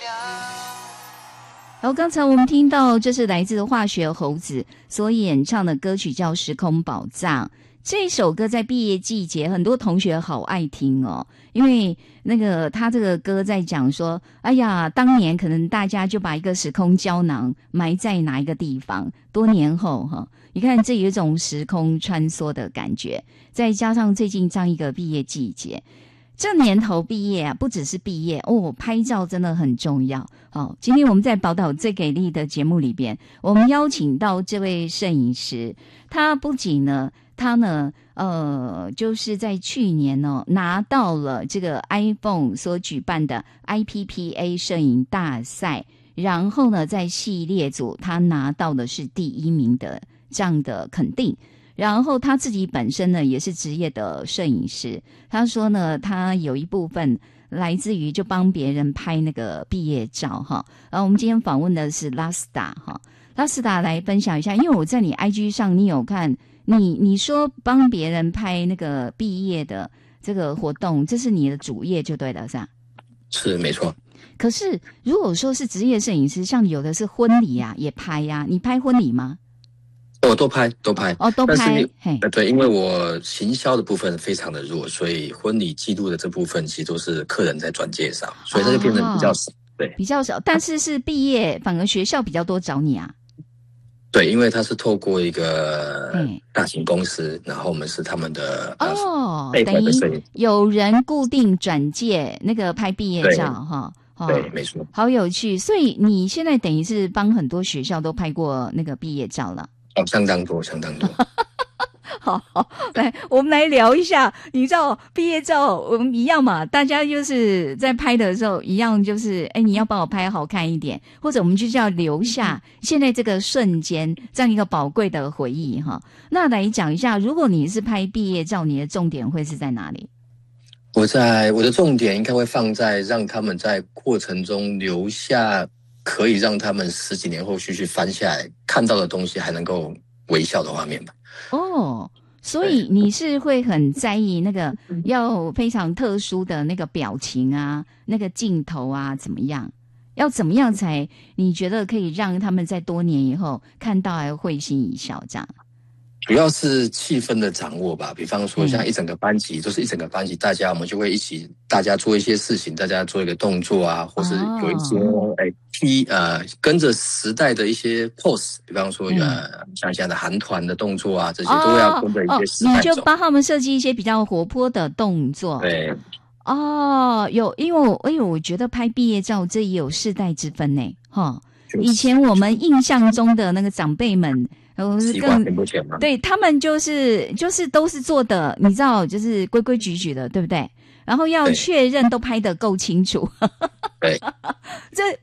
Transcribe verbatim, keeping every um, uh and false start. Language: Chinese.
然后刚才我们听到这是来自化学猴子所演唱的歌曲叫《时空宝藏》，这首歌在毕业季节很多同学好爱听哦，因为那个他这个歌在讲说，哎呀，当年可能大家就把一个时空胶囊埋在哪一个地方，多年后哈，你看这有一种时空穿梭的感觉，再加上最近这样一个毕业季节，这年头毕业啊，不只是毕业哦，拍照真的很重要。好，今天我们在宝岛最给力的节目里边，我们邀请到这位摄影师，他不仅呢，他呢，呃，就是在去年呢、哦、拿到了这个 iPhone 所举办的 I P P A 摄影大赛，然后呢，在系列组他拿到的是第一名的这样的肯定。然后他自己本身呢也是职业的摄影师，他说呢他有一部分来自于就帮别人拍那个毕业照哈。然后我们今天访问的是拉斯达哈，拉斯达来分享一下，因为我在你 I G 上你有看，你你说帮别人拍那个毕业的这个活动，这是你的主业就对了是吧？ 是没错。 可是如果说是职业摄影师，像有的是婚礼啊也拍呀、啊，你拍婚礼吗？ 我、哦、都拍都拍哦，都拍。 呃，对，因为我行销的部分非常的弱，所以婚礼记录的这部分其实都是客人在转介绍，所以它就变得比较少。哦、对， 比较少。但是是毕业，反而学校比较多找你啊。 对，因为它是透过一个大型公司，然后我们是他们的哦，呃、等于有人固定转介那个拍毕业照哈。 对，没错。 好有趣，所以你现在等于是帮很多学校都拍过那个毕业照了。 哦，相当多，相当多。 好，好，来，我们来聊一下。你知道毕业照，我们一样嘛？大家就是在拍的时候一样，就是哎，你要帮我拍好看一点，或者我们就叫留下现在这个瞬间这样一个宝贵的回忆哈。那来讲一下，如果你是拍毕业照，你的重点会是在哪里？ 我在我的重点应该会放在让他们在过程中留下。可以让他们十几年后续续翻下来看到的东西还能够微笑的画面吧。 哦，所以你是会很在意那个要非常特殊的那个表情啊，那个镜头啊怎么样，要怎么样才你觉得可以让他们在多年以后看到还会心一笑这样？ 主要是气氛的掌握吧，比方说像一整个班级、嗯、都是一整个班级，大家我们就会一起，大家做一些事情，大家做一个动作啊，或是有一些哎踢、哦、呃跟着时代的一些 pose， 比方说、嗯、呃像现在的韩团的动作啊，这些都要跟着一些时代走、 哦哦、你就帮他们设计一些比较活泼的动作。 对。 哦，有，因为我因为我觉得拍毕业照这也有世代之分呢，哈。以前我们印象中的那个长辈们。 习惯很不浅吗？ 对，他们就是就是都是做的，你知道，就是规规矩矩的，对不对？然后要确认都拍得够清楚。 对， 这